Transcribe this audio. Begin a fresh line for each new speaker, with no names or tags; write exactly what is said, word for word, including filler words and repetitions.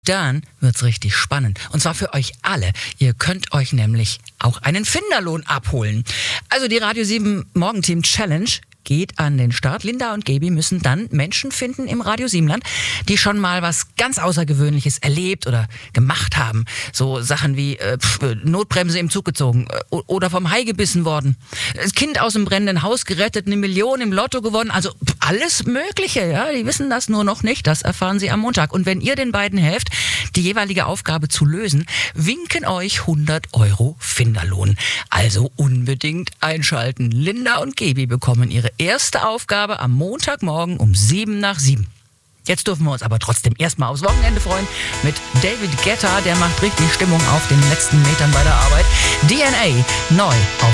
Dann wird's richtig spannend. Und zwar für euch alle. Ihr könnt euch nämlich auch einen Finderlohn abholen. Also die Radio sieben Morgenteam Challenge geht an den Start. Linda und Gaby müssen dann Menschen finden im Radio Siebenland, die schon mal was ganz Außergewöhnliches erlebt oder gemacht haben. So Sachen wie äh, pf, Notbremse im Zug gezogen äh, oder vom Hai gebissen worden. Das Kind aus dem brennenden Haus gerettet, eine Million im Lotto gewonnen. Also pf, alles Mögliche. Ja, die wissen das nur noch nicht. Das erfahren sie am Montag. Und wenn ihr den beiden helft, die jeweilige Aufgabe zu lösen, winken euch hundert Euro Finderlohn. Also unbedingt einschalten. Linda und Gaby bekommen ihre erste Aufgabe am Montagmorgen um sieben nach sieben. Jetzt dürfen wir uns aber trotzdem erstmal aufs Wochenende freuen mit David Guetta. Der macht richtig Stimmung auf den letzten Metern bei der Arbeit. D N A neu auf